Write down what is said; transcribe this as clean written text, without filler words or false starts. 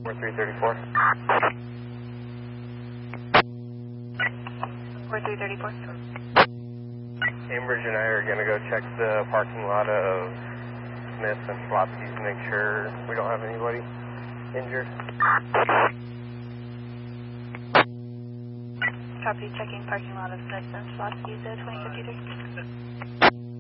4334. 4334. Cambridge and I are going to go check the parking lot of Smith and Slotsky's to make sure we don't have anybody injured. Copy, checking parking lot of Smith and Slotsky's at 2053.